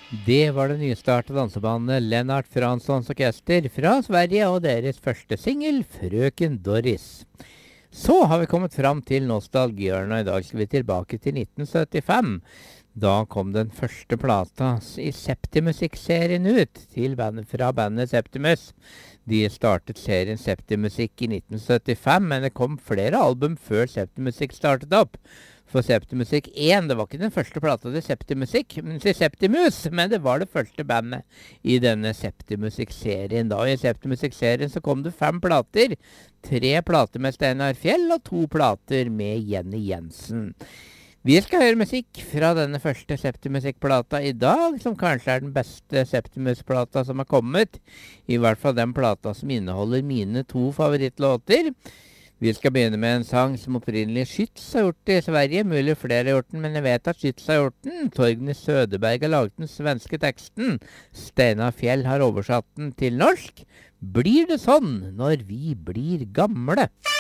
Det var det nystartede dansebandet Lennart Franssons orkester fra Sverige og deres første singel, Frøken Doris. Så har vi kommet fram til nostalgihjørnet, og i dag skal vi tilbake til 1975. Da kom den første plata i Septimusikk-serien ut fra bandet Septimus. De startet serien Septimusikk i 1975, men det kom flere album før Septimusikk startet opp. For Septimusikk 1, det var ikke den første plata til Septimus, men det var det første bandet i denne Septimusikk-serien. Da i Septimusikk-serien så kom det 5 plater. 3 plater med Steinar Fjell og 2 plater med Jenny Jensen. Vi skal høre musikk fra denne første Septimusikk-plata i dag, som kanskje er den beste Septimus-plata som har kommet. I hvert fall den plata som inneholder mine 2 favorittlåter. Vi skal begynne med en sang som opprinnelig Skytz har gjort i Sverige. Mulig flere har gjort den, men jeg vet at Skytz har gjort den. Torgny Søderberg har laget den svenske teksten. Steinar Fjell har oversatt den til norsk. Blir det sånn når vi blir gamle?